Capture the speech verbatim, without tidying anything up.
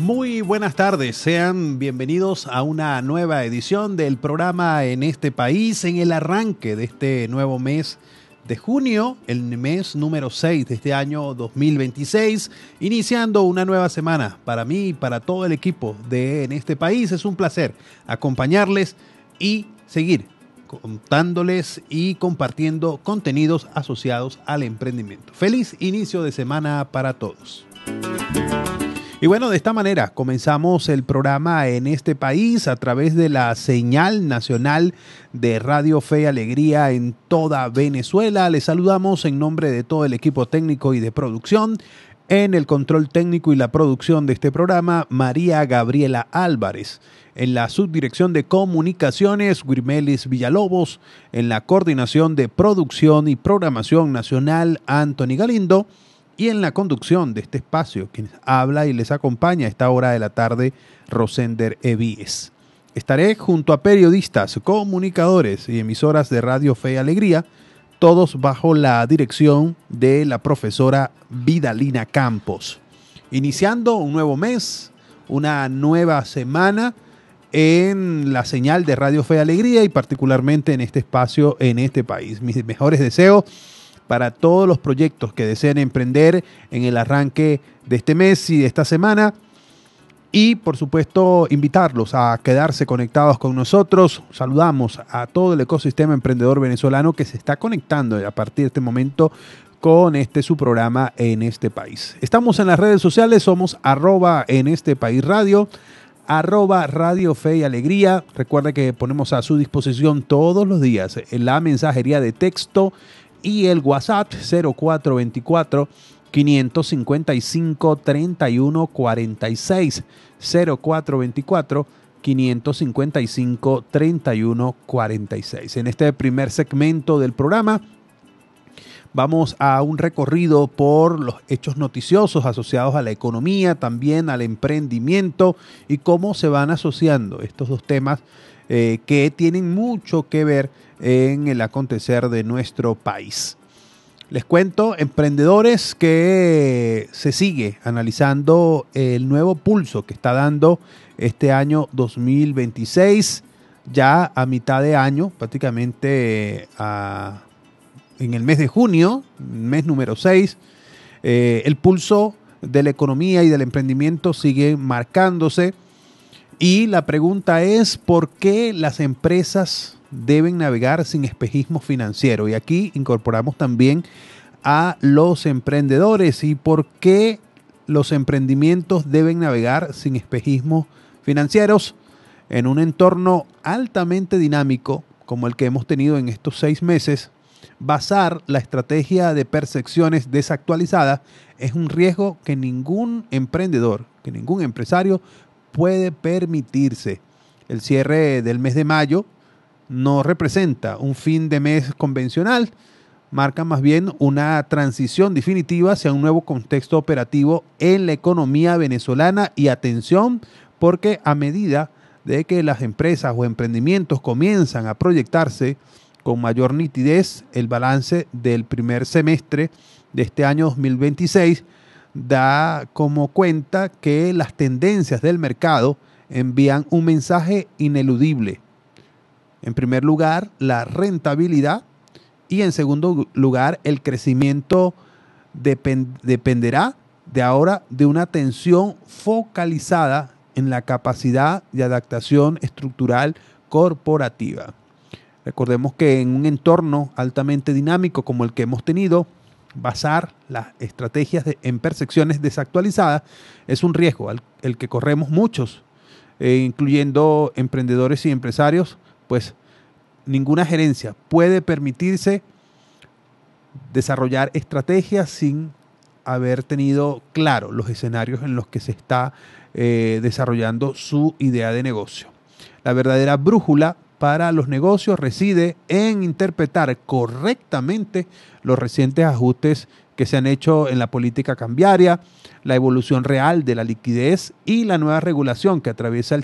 Muy buenas tardes, sean bienvenidos a una nueva edición del programa En este País, en el arranque de este nuevo mes de junio, el mes número seis de este año dos mil veintiséis, iniciando una nueva semana para mí y para todo el equipo de En este País. Es un placer acompañarles y seguir contándoles y compartiendo contenidos asociados al emprendimiento. Feliz inicio de semana para todos. Y bueno, de esta manera comenzamos el programa En este País a través de la señal nacional de Radio Fe y Alegría en toda Venezuela. Les saludamos en nombre de todo el equipo técnico y de producción. En el control técnico y la producción de este programa, María Gabriela Álvarez. En la subdirección de comunicaciones, Guirmelis Villalobos. En la coordinación de producción y programación nacional, Anthony Galindo. Y en la conducción de este espacio, quien habla y les acompaña a esta hora de la tarde, Rosender Evíes. Estaré junto a periodistas, comunicadores y emisoras de Radio Fe y Alegría, todos bajo la dirección de la profesora Vidalina Campos. Iniciando un nuevo mes, una nueva semana en la señal de Radio Fe y Alegría y particularmente en este espacio, En este País. Mis mejores deseos para todos los proyectos que deseen emprender en el arranque de este mes y de esta semana. Y, por supuesto, invitarlos a quedarse conectados con nosotros. Saludamos a todo el ecosistema emprendedor venezolano que se está conectando a partir de este momento con este su programa En este País. Estamos en las redes sociales, somos arroba En este País Radio, arroba Radio Fe y Alegría. Recuerde que ponemos a su disposición todos los días en la mensajería de texto y el WhatsApp cero cuatro veinticuatro, quinientos cincuenta y cinco, treinta y uno cuarenta y seis. cero cuatro veinticuatro, quinientos cincuenta y cinco, treinta y uno cuarenta y seis. En este primer segmento del programa vamos a un recorrido por los hechos noticiosos asociados a la economía, también al emprendimiento y cómo se van asociando estos dos temas eh, que tienen mucho que ver en el acontecer de nuestro país. Les cuento, emprendedores, que se sigue analizando el nuevo pulso que está dando este año dos mil veintiséis, ya a mitad de año, prácticamente a, en el mes de junio, mes número seis, eh, el pulso de la economía y del emprendimiento sigue marcándose. Y la pregunta es, ¿por qué las empresas deben navegar sin espejismo financiero? Y aquí incorporamos también a los emprendedores. ¿Y por qué los emprendimientos deben navegar sin espejismos financieros en un entorno altamente dinámico como el que hemos tenido en estos seis meses? Basar la estrategia de percepciones desactualizadas es un riesgo que ningún emprendedor, que ningún empresario puede permitirse. El cierre del mes de mayo no representa un fin de mes convencional, marca más bien una transición definitiva hacia un nuevo contexto operativo en la economía venezolana. Y atención, porque a medida de que las empresas o emprendimientos comienzan a proyectarse con mayor nitidez, el balance del primer semestre de este año dos mil veintiséis da como cuenta que las tendencias del mercado envían un mensaje ineludible. En primer lugar, la rentabilidad, y en segundo lugar, el crecimiento depend- dependerá de ahora de una atención focalizada en la capacidad de adaptación estructural corporativa. Recordemos que en un entorno altamente dinámico como el que hemos tenido, basar las estrategias de, en percepciones desactualizadas es un riesgo al, el que corremos muchos, eh, incluyendo emprendedores y empresarios, pues ninguna gerencia puede permitirse desarrollar estrategias sin haber tenido claro los escenarios en los que se está eh, desarrollando su idea de negocio. La verdadera brújula para los negocios reside en interpretar correctamente los recientes ajustes que se han hecho en la política cambiaria, la evolución real de la liquidez y la nueva regulación que atraviesa el